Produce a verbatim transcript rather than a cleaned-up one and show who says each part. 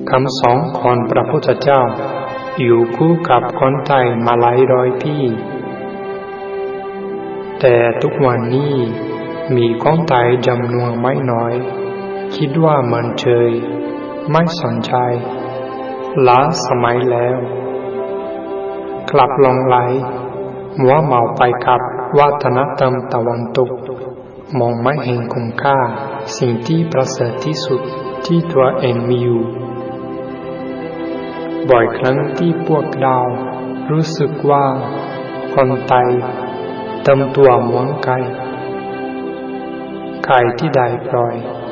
Speaker 1: คำสอนของพระพุทธเจ้าอยู่คู่กับคนไทยมาหลายร้อยปีแต่ทุกวันนี้มีคนไทยจำนวนไม่น้อยคิดว่ามันเฉยไม่สนใจล้าสมัยแล้วกลับหลงไหลมัวเมาไปกับวัฒนธรรมตะวันตกมองไม่เห็นคุณค่าสิ่งที่ประเสริฐที่สุดที่ตัวเองมีอยู่บ่อยครั้งที่พวกเรารู้สึกว่าคนไทยทำตัวเหมือนไก่ไก่ที่ได้ปล่อย